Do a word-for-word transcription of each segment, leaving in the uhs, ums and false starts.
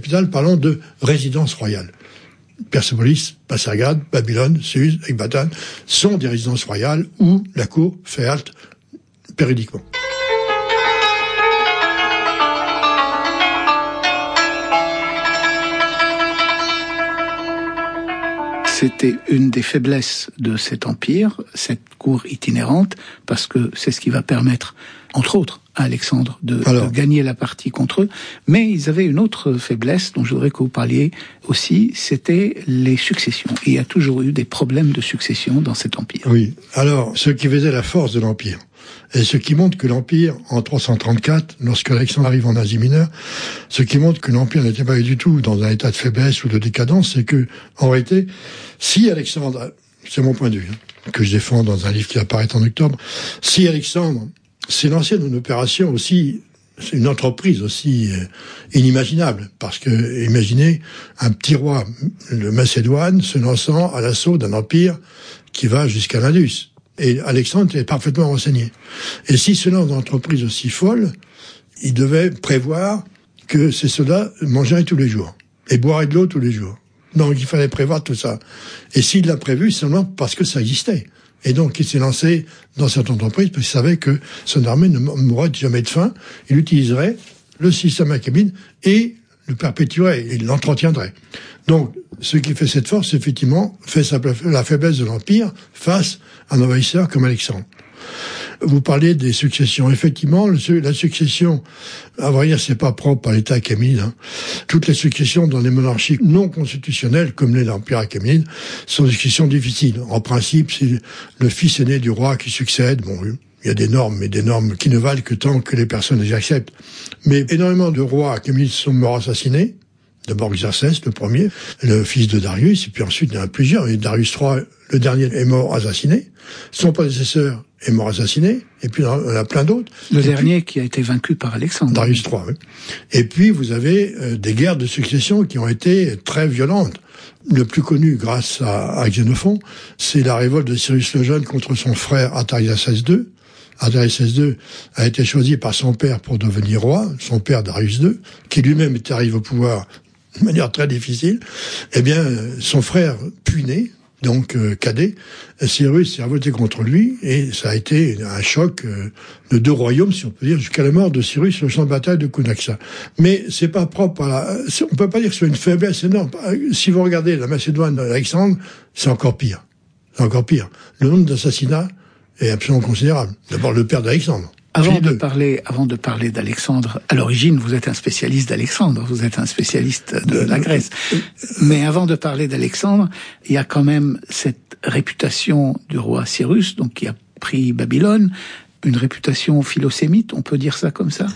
capitale, parlons de résidence royale. Persépolis, Pasargade, Babylone, Suse, Ecbatane sont des résidences royales où la cour fait halte périodiquement. C'était une des faiblesses de cet empire, cette cour itinérante, parce que c'est ce qui va permettre, entre autres, à Alexandre de, de gagner la partie contre eux. Mais ils avaient une autre faiblesse dont je voudrais que vous parliez aussi, c'était les successions. Il y a toujours eu des problèmes de succession dans cet empire. Oui. Alors, ce qui faisait la force de l'empire, et ce qui montre que l'Empire, en trois cent trente-quatre, lorsque Alexandre arrive en Asie mineure, ce qui montre que l'Empire n'était pas du tout dans un état de faiblesse ou de décadence, c'est que, en réalité, si Alexandre, c'est mon point de vue, hein, que je défends dans un livre qui apparaît en octobre, si Alexandre s'est lancé dans une opération aussi, c'est une entreprise aussi euh, inimaginable, parce que, imaginez, un petit roi de Macédoine se lançant à l'assaut d'un empire qui va jusqu'à l'Indus. Et Alexandre était parfaitement renseigné. Et s'il se lance dans une entreprise aussi folle, il devait prévoir que ces soldats mangeraient tous les jours et boiraient de l'eau tous les jours. Donc il fallait prévoir tout ça. Et s'il l'a prévu, c'est seulement parce que ça existait. Et donc il s'est lancé dans cette entreprise parce qu'il savait que son armée ne mourrait jamais de faim. Il utiliserait le système achéménide et le perpétuerait, il l'entretiendrait. Donc, ce qui fait cette force, effectivement, fait la faiblesse de l'Empire face à un envahisseur comme Alexandre. Vous parlez des successions. Effectivement, la succession, à vrai dire, c'est pas propre à l'État achéménide. Hein. Toutes les successions dans les monarchies non constitutionnelles, comme l'est l'Empire achéménide, sont des successions difficiles. En principe, c'est le fils aîné du roi qui succède. Bon, il y a des normes, mais des normes qui ne valent que tant que les personnes les acceptent. Mais énormément de rois achéménides sont morts assassinés. D'abord Xerxès, le premier, le fils de Darius, et puis ensuite il y en a plusieurs. Et Darius trois, le dernier, est mort assassiné. Son prédécesseur est mort assassiné. Et puis il y en a plein d'autres. Le et dernier puis, qui a été vaincu par Alexandre. Darius trois, oui. Et puis vous avez euh, des guerres de succession qui ont été très violentes. Le plus connu, grâce à, à Xénophon, c'est la révolte de Cyrus le Jeune contre son frère Artaxerxès deux. Artaxerxès deux a été choisi par son père pour devenir roi, son père Darius deux, qui lui-même est arrivé au pouvoir de manière très difficile. Eh bien, son frère puiné, donc euh, cadet, Cyrus s'est révolté contre lui, et ça a été un choc euh, de deux royaumes, si on peut dire, jusqu'à la mort de Cyrus sur le champ de bataille de Cunaxa. Mais c'est pas propre à la... On peut pas dire que c'est une faiblesse énorme. Si vous regardez la Macédoine d'Alexandre, c'est encore pire. C'est encore pire. Le nombre d'assassinats est absolument considérable. D'abord, le père d'Alexandre. Avant de parler, avant de parler d'Alexandre, à l'origine, vous êtes un spécialiste d'Alexandre, vous êtes un spécialiste de la Grèce. Mais avant de parler d'Alexandre, il y a quand même cette réputation du roi Cyrus, donc qui a pris Babylone, une réputation philosémite, on peut dire ça comme ça?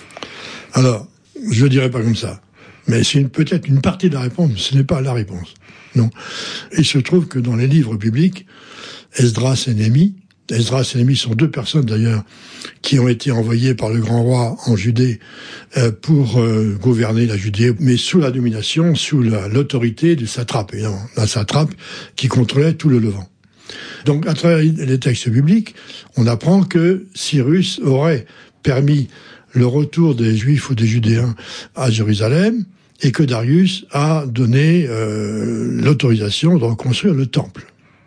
Alors, je ne dirais pas comme ça. Mais c'est une, peut-être une partie de la réponse, mais ce n'est pas la réponse. Non. Il se trouve que dans les livres bibliques, Esdras et Néhémie, Esdras et Néhémie sont deux personnes d'ailleurs qui ont été envoyées par le grand roi en Judée euh, pour euh, gouverner la Judée, mais sous la domination, sous la, l'autorité du satrape, évidemment, un satrape qui contrôlait tout le Levant. Donc à travers les textes bibliques, on apprend que Cyrus aurait permis le retour des Juifs ou des Judéens à Jérusalem et que Darius a donné euh, l'autorisation de reconstruire le temple.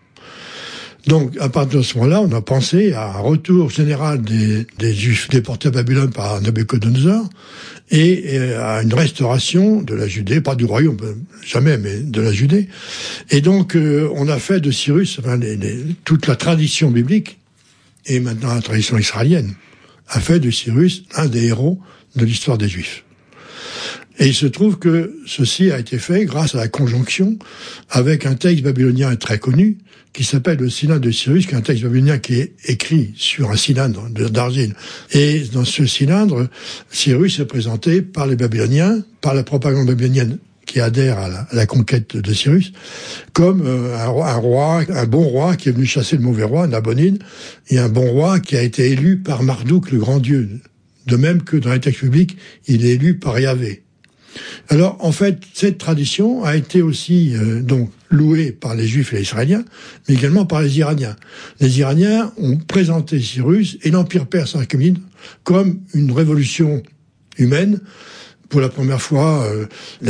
Donc, à partir de ce moment-là, on a pensé à un retour général des, des Juifs déportés à Babylone par Nabuchodonosor et, et à une restauration de la Judée, pas du royaume, jamais, mais de la Judée. Et donc, euh, on a fait de Cyrus, enfin, les, les, toute la tradition biblique, et maintenant la tradition israélienne, a fait de Cyrus un des héros de l'histoire des Juifs. Et il se trouve que ceci a été fait grâce à la conjonction avec un texte babylonien très connu, qui s'appelle le cylindre de Cyrus, qui est un texte babylonien qui est écrit sur un cylindre d'argile. Et dans ce cylindre, Cyrus est présenté par les Babyloniens, par la propagande babylonienne qui adhère à la, à la conquête de Cyrus, comme euh, un, roi, un roi, un bon roi qui est venu chasser le mauvais roi, Nabonide, et un bon roi qui a été élu par Marduk, le grand dieu. De même que dans les textes publics, il est élu par Yahvé. Alors, en fait, cette tradition a été aussi euh, donc louée par les Juifs et les Israéliens, mais également par les Iraniens. Les Iraniens ont présenté Cyrus et l'Empire perse achéménide comme une révolution humaine. Pour la première fois, euh,